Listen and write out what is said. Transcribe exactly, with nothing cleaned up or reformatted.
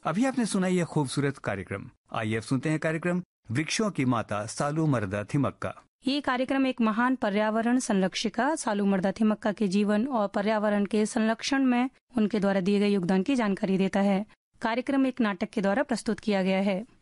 अभी आपने सुना यह खूबसूरत कार्यक्रम। आइए अब सुनते हैं कार्यक्रम वृक्षों की माता सालूमरदा थिमक्का। ये कार्यक्रम एक महान पर्यावरण संरक्षिका सालूमरदा थिमक्का के जीवन और पर्यावरण के संरक्षण में उनके द्वारा दिए गए योगदान की जानकारी देता है। कार्यक्रम एक नाटक के द्वारा प्रस्तुत किया गया है।